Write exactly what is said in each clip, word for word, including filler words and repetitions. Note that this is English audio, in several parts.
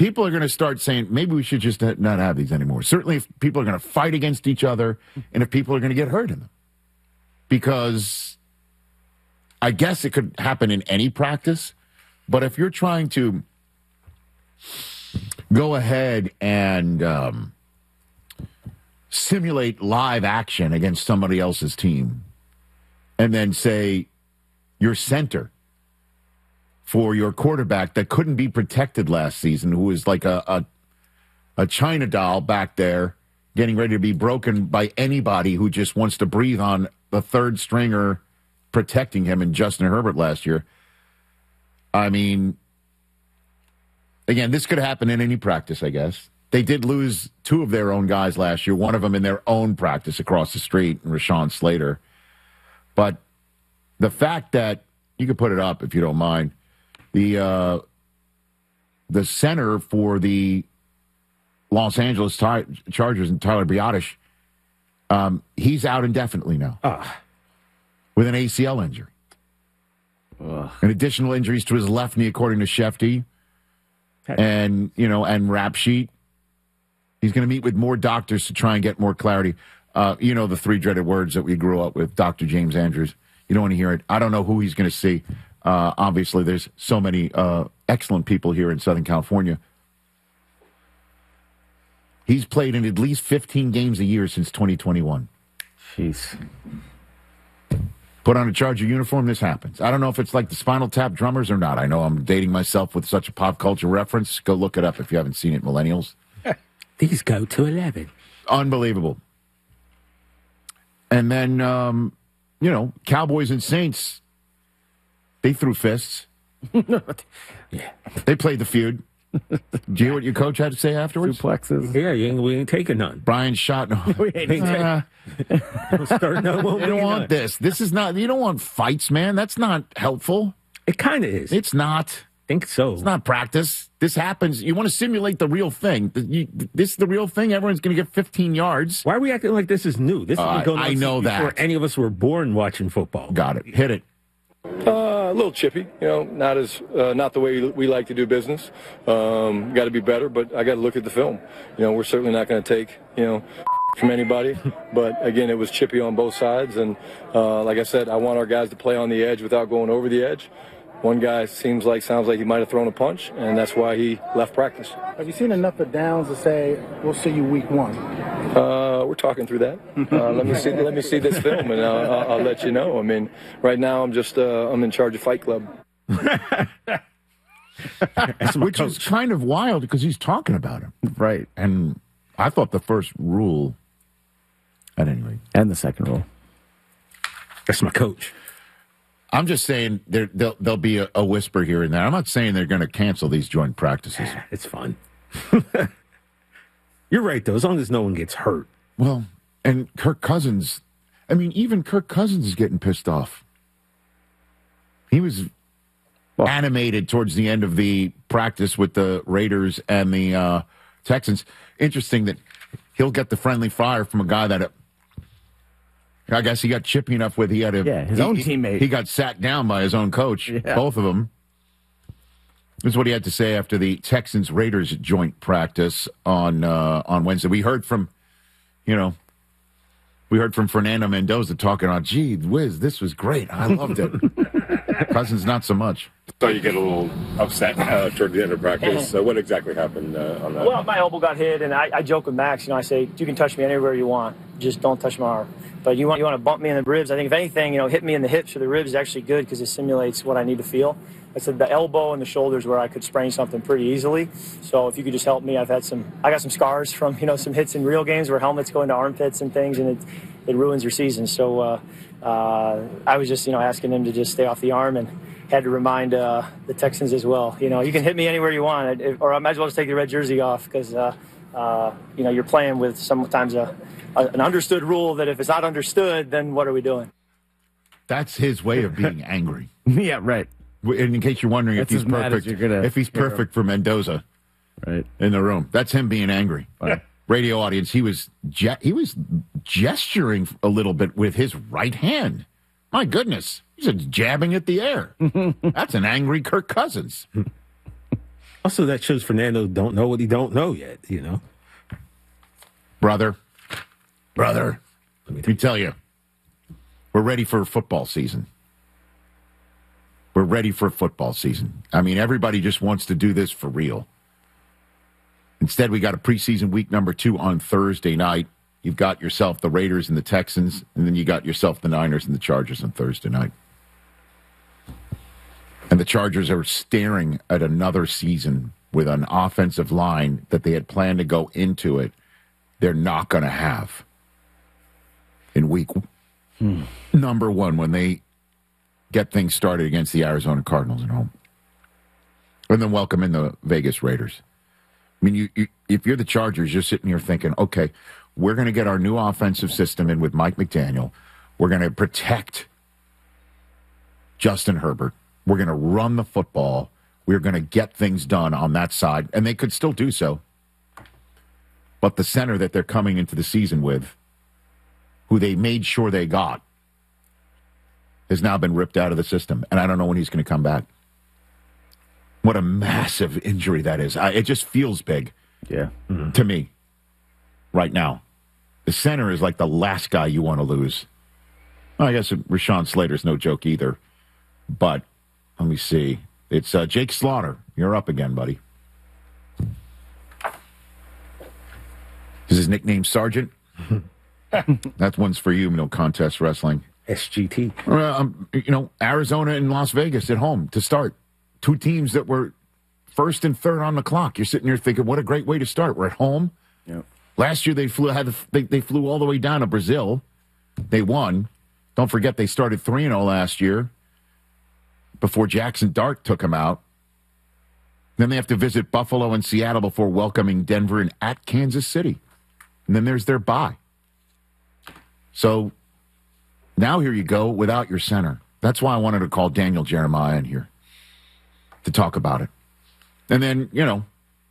people are going to start saying, maybe we should just not have these anymore. Certainly if people are going to fight against each other and if people are going to get hurt in them. Because I guess it could happen in any practice, but if you're trying to go ahead and um, simulate live action against somebody else's team and then say your center for your quarterback that couldn't be protected last season, who was like a, a, a China doll back there getting ready to be broken by anybody who just wants to breathe on the third stringer protecting him in Justin Herbert last year. I mean, again, this could happen in any practice, I guess. They did lose two of their own guys last year, one of them in their own practice across the street, Rashawn Slater. But the fact that, you could put it up if you don't mind, the uh, the center for the Los Angeles Tar- Chargers and Tyler Biadasz, um, he's out indefinitely now uh. with an A C L injury. Ugh. And additional injuries to his left knee, according to Shefty, and you know, and Rap Sheet. He's going to meet with more doctors to try and get more clarity. Uh, you know the three dreaded words that we grew up with, Doctor James Andrews. You don't want to hear it. I don't know who he's going to see. Uh, obviously, there's so many uh, excellent people here in Southern California. He's played in at least fifteen games a year since twenty twenty-one. Jeez. Put on a Charger uniform, this happens. I don't know if it's like the Spinal Tap drummers or not. I know I'm dating myself with such a pop culture reference. Go look it up if you haven't seen it, millennials. These go to eleven. Unbelievable. And then, um, you know, Cowboys and Saints, they threw fists. Yeah. They played the feud. Do you hear what your coach had to say afterwards? Suplexes. Yeah, you ain't, we ain't taking none. Brian shot. No. we ain't taking uh, start, no, You don't want none. This. This is not, you don't want fights, man. That's not helpful. It kind of is. It's not. I think so. It's not practice. This happens. You want to simulate the real thing. You, this is the real thing. Everyone's going to get fifteen yards. Why are we acting like this is new? This has uh, been going on I know before that. any of us were born watching football. Got it. Hit it. Uh, a little chippy, you know, not as uh, not the way we like to do business. Um, got to be better, but I got to look at the film. You know, we're certainly not going to take, you know, from anybody. But again, it was chippy on both sides, and uh, like I said, I want our guys to play on the edge without going over the edge. One guy seems like, sounds like he might have thrown a punch, and that's why he left practice. Have you seen enough of downs to say we'll see you week one? Uh, we're talking through that. Uh, let me see. Let me see this film, and I'll, I'll, I'll let you know. I mean, right now I'm just uh, I'm in charge of Fight Club, which is kind of wild because he's talking about him, right? And I thought the first rule, at any rate, and the second rule. That's my coach. I'm just saying there, there'll, there'll be a, a whisper here and there. I'm not saying they're going to cancel these joint practices. It's fun. You're right, though, as long as no one gets hurt. Well, and Kirk Cousins, I mean, even Kirk Cousins is getting pissed off. He was well, animated towards the end of the practice with the Raiders and the uh, Texans. Interesting that he'll get the friendly fire from a guy that... Uh, I guess he got chippy enough with he had a yeah, his he, own he, teammate. He got sat down by his own coach, yeah. Both of them. This is what he had to say after the Texans Raiders joint practice on uh, on Wednesday. We heard from, you know, we heard from Fernando Mendoza talking on, gee whiz, this was great. I loved it. Cousins, not so much. So you get a little upset uh, toward the end of practice. So what exactly happened uh, on that? Well, my elbow got hit, and I, I joke with Max. You know, I say, you can touch me anywhere you want. Just don't touch my arm. But you want you want to bump me in the ribs. I think, if anything, you know, hit me in the hips or the ribs is actually good because it simulates what I need to feel. I said the elbow and the shoulders where I could sprain something pretty easily. So if you could just help me, I've had some, I got some scars from, you know, some hits in real games where helmets go into armpits and things, and it, it ruins your season. So uh, uh, I was just, you know, asking them to just stay off the arm, and had to remind uh, the Texans as well. You know, you can hit me anywhere you want, or I might as well just take the red jersey off because, uh, uh, you know, you're playing with sometimes a, a, an understood rule that if it's not understood, then what are we doing? That's his way of being angry. Yeah, right. In case you're wondering That's if he's perfect, if he's perfect for Mendoza, right in the room, that's him being angry. Right. Radio audience, he was ge- he was gesturing a little bit with his right hand. My goodness, he's just jabbing at the air. That's an angry Kirk Cousins. Also, that shows Fernando don't know what he don't know yet, you know? Brother, brother, let me tell you, we're ready for football season. We're ready for football season. I mean, everybody just wants to do this for real. Instead, we got a preseason week number two on Thursday night. You've got yourself the Raiders and the Texans, and then you got yourself the Niners and the Chargers on Thursday night. And the Chargers are staring at another season with an offensive line that they had planned to go into it. They're not going to have in week hmm. number one when they get things started against the Arizona Cardinals at home. And then welcome in the Vegas Raiders. I mean, you, you, if you're the Chargers, you're sitting here thinking, okay, we're going to get our new offensive system in with Mike McDaniel. We're going to protect Justin Herbert. We're going to run the football. We're going to get things done on that side. And they could still do so. But the center that they're coming into the season with, who they made sure they got, has now been ripped out of the system. And I don't know when he's going to come back. What a massive injury that is. I, it just feels big yeah. mm-hmm. to me right now. The center is like the last guy you want to lose. Well, I guess Rashawn Slater's no joke either. But let me see. It's uh, Jake Slaughter. You're up again, buddy. Is his nickname Sergeant? That one's for you, No Contest Wrestling. S G T. Uh, um, you know, Arizona and Las Vegas at home to start. Two teams that were first and third on the clock. You're sitting there thinking, what a great way to start. We're at home. Yep. Last year they flew had they, they flew all the way down to Brazil. They won. Don't forget they started three and oh last year before Jackson Dart took them out. Then they have to visit Buffalo and Seattle before welcoming Denver and at Kansas City. And then there's their bye. So now here you go without your center. That's why I wanted to call Daniel Jeremiah in here to talk about it. And then, you know,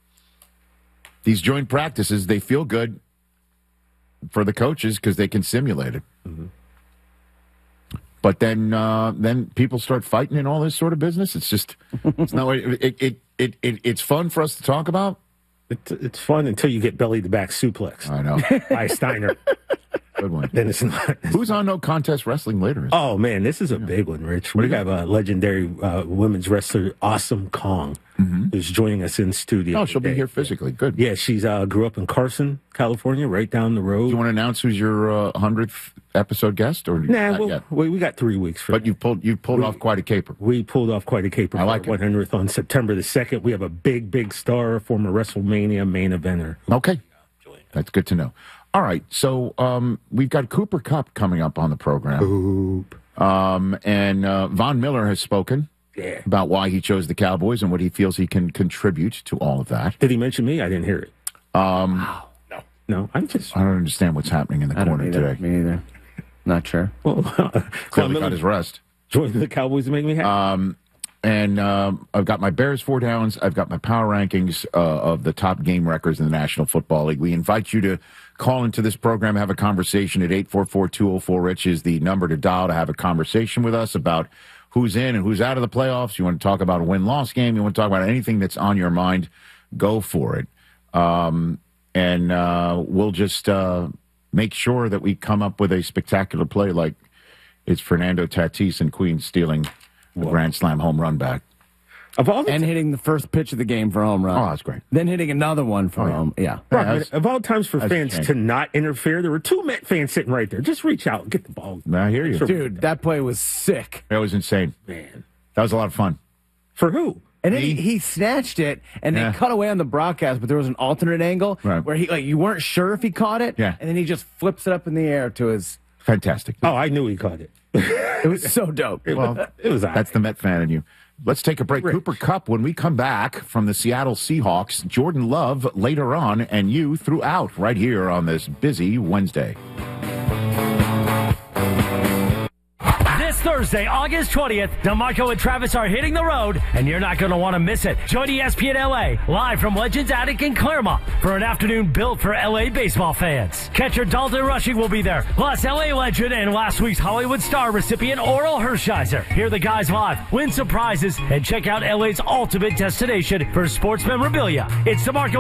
these joint practices, they feel good for the coaches because they can simulate it. Mm-hmm. But then uh, then people start fighting and all this sort of business. It's just, it's not, it, it, it, it, it's fun for us to talk about. It, it's fun until you get belly-to-back suplex. I know. By Steiner. Good one. Then it's not. Who's on No Contest Wrestling later? Oh, man, this is a yeah. big one, Rich. We have a legendary uh, women's wrestler, Awesome Kong, mm-hmm. who's joining us in studio. Oh, she'll today. be here physically. Good. Yeah, she's uh, grew up in Carson, California, right down the road. Do you want to announce who's your uh, hundredth episode guest? Or nah, well, we, we got three weeks for But that. you've pulled, you've pulled we, off quite a caper. We pulled off quite a caper I like for our one hundredth on September the second. We have a big, big star, former WrestleMania main eventer. Okay. That's good to know. All right, so um, we've got Cooper Kupp coming up on the program. Coop. Um, and uh, Von Miller has spoken yeah. about why he chose the Cowboys and what he feels he can contribute to all of that. Did he mention me? I didn't hear it. Um, wow. No. No, I'm just... I don't understand what's happening in the I corner don't either. today. Me either. Not sure. Well, clearly got his rest. Join the Cowboys to make me happy. Um, and um, I've got my Bears four downs. I've got my power rankings uh, of the top game records in the National Football League. We invite you to call into this program, have a conversation at eight four four, two oh four, RICH is the number to dial to have a conversation with us about who's in and who's out of the playoffs. You want to talk about a win-loss game. You want to talk about anything that's on your mind, go for it. Um, and uh, we'll just uh, make sure that we come up with a spectacular play like it's Fernando Tatis and Queens stealing the Whoa. Grand Slam home run back. Of all and hitting the first pitch of the game for a home run. Oh, that's great. Then hitting another one for oh, yeah. home. Yeah. Right, yeah was, of all times for fans to not interfere, there were two Met fans sitting right there. Just reach out and get the ball. I hear you. Dude, that play was sick. That was insane. Man. That was a lot of fun. For who? And then he, he snatched it, and they yeah. cut away on the broadcast, but there was an alternate angle right. where he like you weren't sure if he caught it, yeah. and then he just flips it up in the air to his... Fantastic. Oh, I knew he caught it. It was so dope. Well, it was. That's right. The Met fan in you. Let's take a break. Rich. Cooper Kupp, when we come back from the Seattle Seahawks, Jordan Love later on, and you throughout right here on this busy Wednesday. This Thursday. Thursday, August twentieth, DeMarco and Travis are hitting the road, and you're not going to want to miss it. Join E S P N L A live from Legends Attic in Claremont for an afternoon built for L A baseball fans. Catcher Dalton Rushing will be there, plus L A legend and last week's Hollywood star recipient Oral Hershiser. Hear the guys live, win some prizes, and check out L A's ultimate destination for sports memorabilia. It's DeMarco